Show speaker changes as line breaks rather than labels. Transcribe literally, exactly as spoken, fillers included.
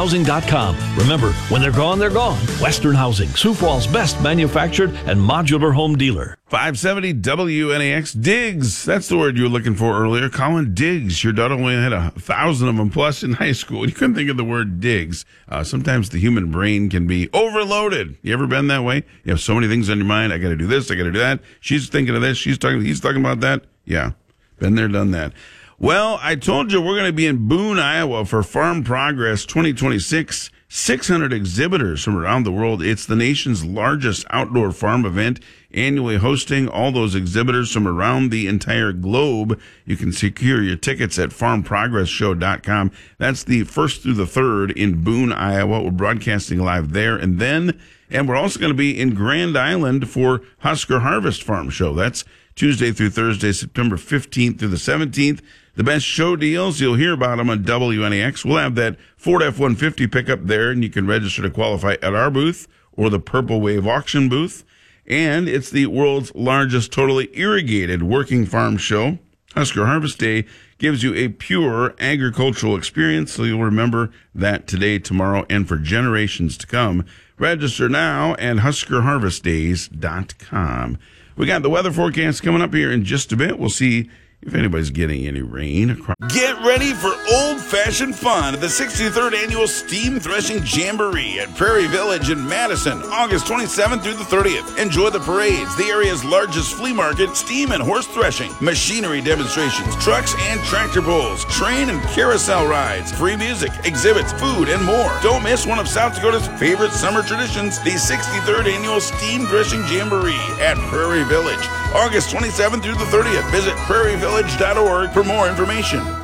housing dot com. Remember, when they're gone, they're gone. Western Housing, Sioux Falls' best manufactured and modular home dealer.
five seventy W N A X. Diggs. That's the word you were looking for earlier. Colin Diggs. Your daughter only had a thousand of them plus in high school. You couldn't think of the word Diggs. Uh, sometimes the human brain can be overloaded. You ever been that way? You have so many things on your mind. I got to do this. I got to do that. She's thinking of this. She's talking. He's talking about that. Yeah. Been there, done that. Well, I told you we're going to be in Boone, Iowa for Farm Progress twenty twenty-six. six hundred exhibitors from around the world. It's the nation's largest outdoor farm event, annually hosting all those exhibitors from around the entire globe. You can secure your tickets at farm progress show dot com. That's the first through the third in Boone, Iowa. We're broadcasting live there and then. And we're also going to be in Grand Island for Husker Harvest Farm Show. That's Tuesday through Thursday, September fifteenth through the seventeenth. The best show deals, you'll hear about them on W N A X. We'll have that Ford F one fifty pickup there, and you can register to qualify at our booth or the Purple Wave auction booth. And it's the world's largest totally irrigated working farm show. Husker Harvest Day gives you a pure agricultural experience, so you'll remember that today, tomorrow, and for generations to come. Register now at husker harvest days dot com. We got the weather forecast coming up here in just a bit. We'll see if anybody's getting any rain across. Get ready for old-fashioned fun at the sixty-third Annual Steam Threshing Jamboree at Prairie Village in Madison, August twenty-seventh through the thirtieth. Enjoy the parades, the area's largest flea market, steam and horse threshing, machinery demonstrations, trucks and tractor pulls, train and carousel rides, free music, exhibits, food, and more. Don't miss one of South Dakota's favorite summer traditions, the sixty-third Annual Steam Threshing Jamboree at Prairie Village, August twenty-seventh through the thirtieth. Visit prairie village dot org for more information.